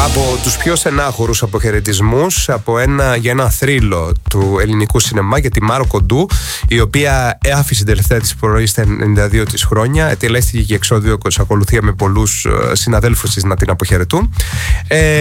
Από τους πιο στενάχωρους αποχαιρετισμούς για ένα θρύλο του ελληνικού σινεμά για τη Μάρο Κοντού, η οποία άφησε τελευταία της πορεία στα 92 της χρόνια, ετελέστηκε και εξώδιο ακολουθία με πολλούς συναδέλφους της να την αποχαιρετούν.